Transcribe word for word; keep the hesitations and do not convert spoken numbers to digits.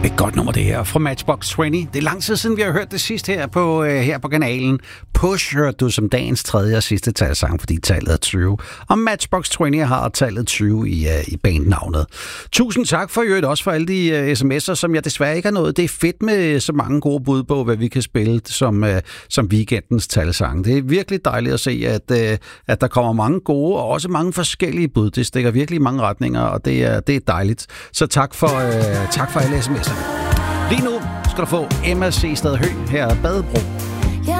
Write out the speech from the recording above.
Et godt nummer det her fra Matchbox tyve. Det er lang tid siden, vi har hørt det sidst her på, uh, her på kanalen. Push hørte du som dagens tredje og sidste talsang, fordi tallet er tyve. Og Matchbox tyve har tallet tyve i, uh, i bandnavnet. Tusind tak for øvrigt også for alle de uh, sms'er, som jeg desværre ikke har nået. Det er fedt med så mange gode bud på, hvad vi kan spille som, uh, som weekendens talsang. Det er virkelig dejligt at se, at, uh, at der kommer mange gode og også mange forskellige bud. Det stikker virkelig i mange retninger, og det er, det er dejligt. Så tak for, uh, tak for alle sms'erne. Lige nu skal du få M S C Stad Hø her Badebro.